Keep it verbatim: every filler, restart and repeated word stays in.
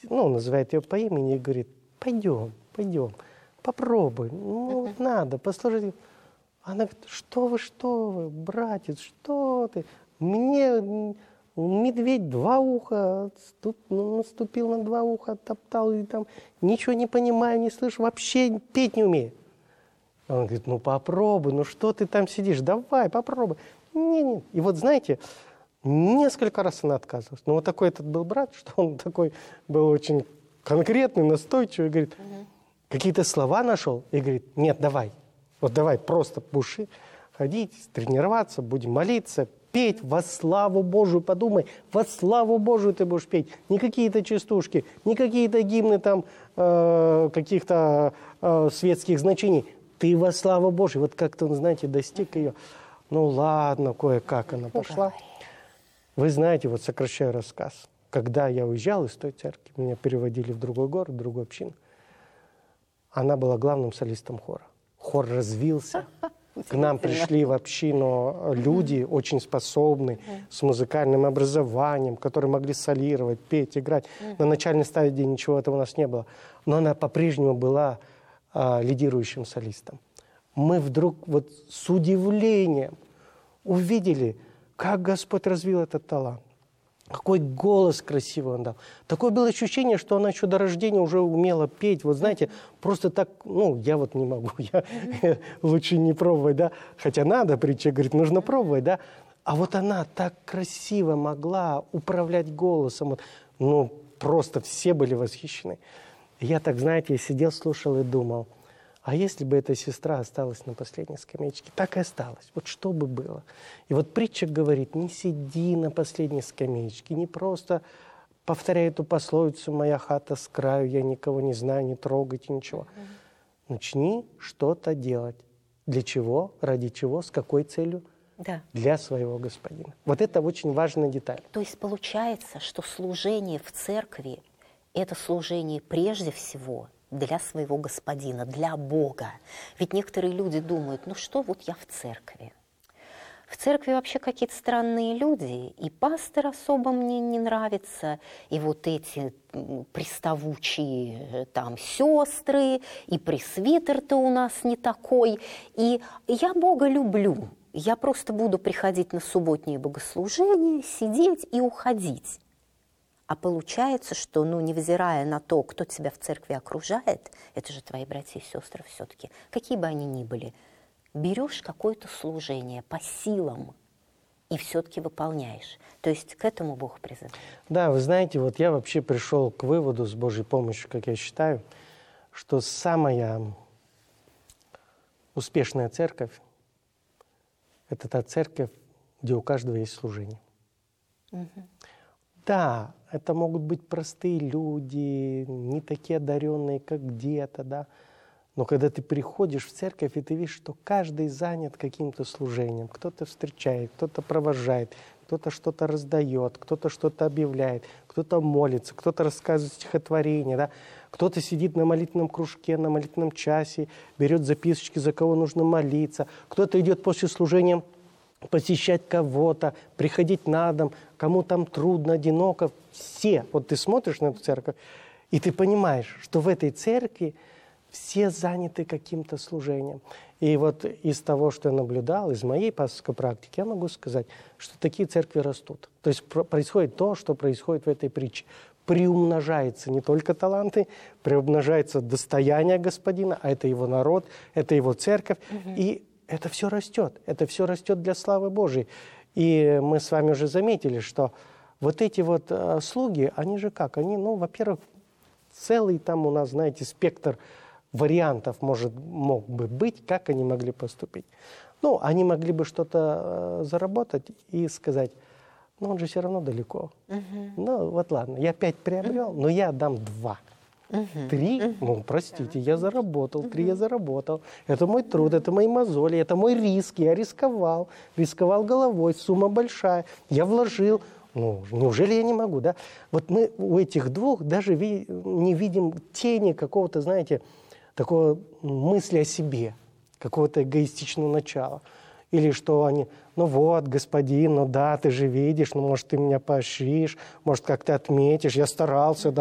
ну, называет ее по имени и говорит, пойдем, пойдем, попробуй, ну, uh-huh. надо, послушай. Она говорит, что вы, что вы, братец, что ты? Мне медведь два уха, ступ, ну, наступил на два уха, топтал, и там ничего не понимаю, не слышу, вообще петь не умею. Он говорит, ну попробуй, ну что ты там сидишь, давай, попробуй. Не-не. И вот знаете, несколько раз она отказывалась. Но вот такой этот был брат, что он такой был очень конкретный, настойчивый, говорит, угу. какие-то слова нашел, и говорит, нет, давай, вот давай просто будешь ходить, тренироваться, будем молиться, петь во славу Божию, подумай, во славу Божию ты будешь петь. Не какие-то частушки, не какие-то гимны там э, каких-то э, светских значений. Ты во славу Божию. Вот как-то он, знаете, достиг ее. Ну ладно, кое-как она пошла. Вы знаете, вот сокращаю рассказ. Когда я уезжал из той церкви, меня переводили в другой город, в другую общину. Она была главным солистом хора. Хор развился. К нам пришли в общину люди очень способные, с музыкальным образованием, которые могли солировать, петь, играть. На начальной стадии ничего этого у нас не было. Но она по-прежнему была а, лидирующим солистом. Мы вдруг вот с удивлением увидели, как Господь развил этот талант. Какой голос красивый он дал. Такое было ощущение, что она еще до рождения уже умела петь. Вот знаете, просто так, ну, я вот не могу, я лучше не пробовать, да. Хотя надо, притча говорит, нужно пробовать, да. А вот она так красиво могла управлять голосом. Вот, ну, просто все были восхищены. Я так, знаете, сидел, слушал и думал, а если бы эта сестра осталась на последней скамеечке? Так и осталась. Вот что бы было? И вот притча говорит, не сиди на последней скамеечке, не просто повторяй эту пословицу «моя хата с краю, я никого не знаю, не трогайте ничего». Начни что-то делать. Для чего? Ради чего? С какой целью? Да. Для своего Господина. Вот это очень важная деталь. То есть получается, что служение в церкви – это служение прежде всего для своего Господина, для Бога. Ведь некоторые люди думают, ну что, вот я в церкви. В церкви вообще какие-то странные люди, и пастор особо мне не нравится, и вот эти приставучие там сестры, и пресвитер-то у нас не такой. И я Бога люблю. Я просто буду приходить на субботние богослужения, сидеть и уходить. А получается, что, ну, невзирая на то, кто тебя в церкви окружает, это же твои братья и сестры все-таки, какие бы они ни были, берешь какое-то служение по силам и все-таки выполняешь. То есть к этому Бог призывает. Да, вы знаете, вот я вообще пришел к выводу с Божьей помощью, как я считаю, что самая успешная церковь – это та церковь, где у каждого есть служение. Угу. Да, это могут быть простые люди, не такие одаренные, как где-то, да. Но когда ты приходишь в церковь, и ты видишь, что каждый занят каким-то служением. Кто-то встречает, кто-то провожает, кто-то что-то раздает, кто-то что-то объявляет, кто-то молится, кто-то рассказывает стихотворение, да. Кто-то сидит на молитвенном кружке, на молитвенном часе, берет записочки, за кого нужно молиться. Кто-то идет после служения посещать кого-то, приходить на дом, кому там трудно, одиноко. Все. Вот ты смотришь на эту церковь, и ты понимаешь, что в этой церкви все заняты каким-то служением. И вот из того, что я наблюдал, из моей пасторской практики, я могу сказать, что такие церкви растут. То есть происходит то, что происходит в этой притче. Приумножаются не только таланты, приумножается достояние Господина, а это его народ, это его церковь. Угу. И это все растет, это все растет для славы Божией. И мы с вами уже заметили, что вот эти вот э, слуги, они же как? Они, ну, во-первых, целый там у нас, знаете, спектр вариантов может, мог бы быть, как они могли поступить. Ну, они могли бы что-то э, заработать и сказать, ну, он же все равно далеко. Uh-huh. Ну, вот ладно, я пять приобрел, uh-huh. но я дам два. Uh-huh. Три? Uh-huh. Ну, простите, я заработал, uh-huh. три я заработал. Это мой труд, uh-huh. это мои мозоли, это мой риск. Я рисковал, рисковал головой, сумма большая. Я вложил. Ну, неужели я не могу, да? Вот мы у этих двух даже ви- не видим тени какого-то, знаете, такого мысли о себе, какого-то эгоистичного начала. Или что они, ну вот, господин, ну да, ты же видишь, ну, может, ты меня поощришь, может, как-то отметишь, я старался, да.